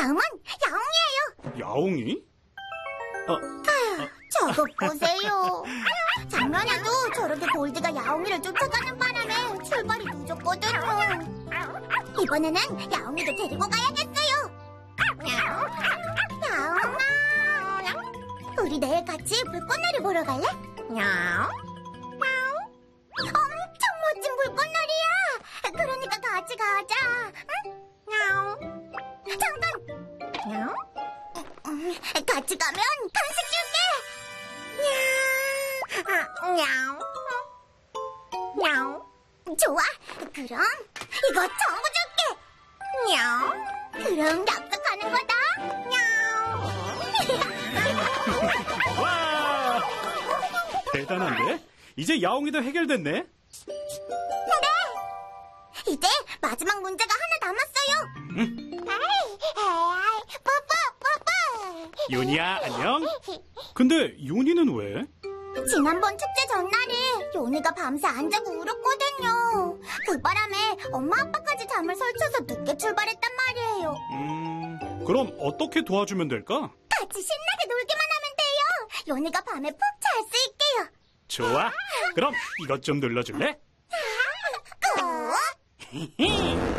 다음은 야옹이에요. 야옹이? 저거 보세요. 작년에도 저렇게 골드가 야옹이를 쫓아가는 바람에 출발이 늦었거든요. 이번에는 야옹이도 데리고 가야겠어요. 야옹아, 우리 내일 같이 불꽃놀이 보러 갈래? 엄청 멋진 불꽃놀이야. 그러니까 같이 가자. 응? 잠깐. 같이 가면 간식 줄게. 좋아. 그럼 이거 전부 줄게. 그럼 약속하는 거다. 와! 대단한데? 이제 야옹이도 해결됐네? 네. 이제 마지막 문제가 하나 남았어요. 뽀뽀. 요니야, 안녕? 근데 요니는 왜? 지난번 축제 전날에 요니가 밤새 안 자고 울었거든요. 그 바람에 엄마 아빠까지 잠을 설쳐서 늦게 출발했단 말이에요. 그럼 어떻게 도와주면 될까? 같이 신나게 놀기만 하면 돼요. 요니가 밤에 푹 잘 수 있게요. 좋아. 그럼 이것 좀 눌러줄래?